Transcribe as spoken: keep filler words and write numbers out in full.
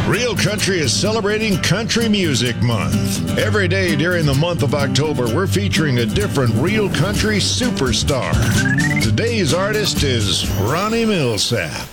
Real Country is celebrating Country Music Month. Every day during the month of October, we're featuring a different Real Country superstar. Today's artist is Ronnie Milsap.